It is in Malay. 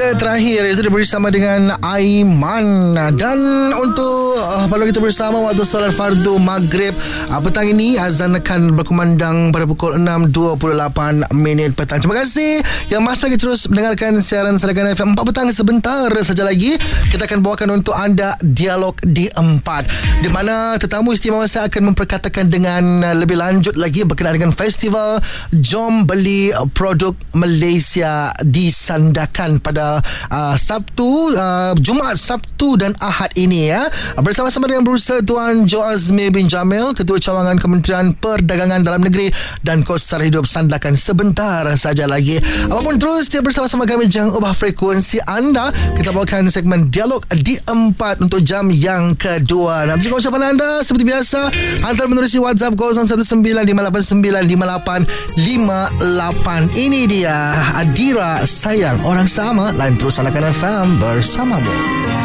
Segmen terakhir sudah bersama dengan Aiman. Dan untuk kalau kita bersama waktu solat fardu maghrib petang ini, azan akan berkumandang pada pukul 6.28 petang. Terima kasih yang masih lagi terus mendengarkan siaran Sarakan FM 4 petang. Sebentar saja lagi kita akan bawakan untuk anda Dialog di 4, di mana tetamu istimewa saya akan memperkatakan dengan lebih lanjut lagi berkenaan dengan festival Jom Beli Produk Malaysia di Sandakan pada Jumaat, Sabtu dan Ahad ini ya. Bersama-sama dengan berusaha Tuan Jo Azmi bin Jamil, Ketua Cawangan Kementerian Perdagangan Dalam Negeri dan Kos Sara Hidup Sandakan. Sebentar saja lagi. Apapun terus dia bersama-sama kami, jangan ubah frekuensi anda. Kita bawakan segmen Dialog di 4 untuk jam yang kedua. Nak berikan ucapan anda seperti biasa, hantar menerusi WhatsApp 0195895858. Ini dia Adira Sayang Orang Sama. Lain terus Sarakan FM bersamamu.